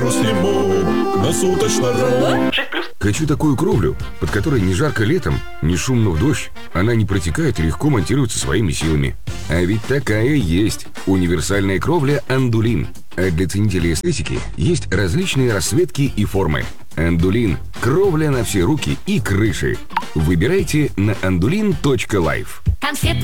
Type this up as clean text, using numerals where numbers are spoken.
Хочу такую кровлю, под которой не жарко летом, не шумно в дождь. Она не протекает и легко монтируется своими силами. А ведь такая есть. Универсальная кровля «Андулин». А для ценителей эстетики есть различные расцветки и формы. «Андулин» – кровля на все руки и крыши. Выбирайте на andulin.life.